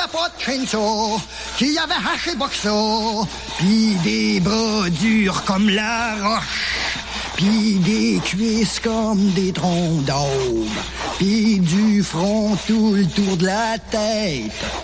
pas de chainsaw, qui avait haché boxo, pis des bras durs comme la roche, pis des cuisses comme des troncs d'aube, pis du front tout le tour de la tête.